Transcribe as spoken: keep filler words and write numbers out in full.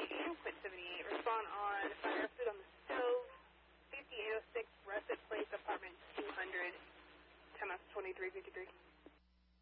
and Quint seventy-eight. Respond on fire food on the stove, fifty-eight oh six Russet Place, apartment two hundred, ten twenty-three fifty-three.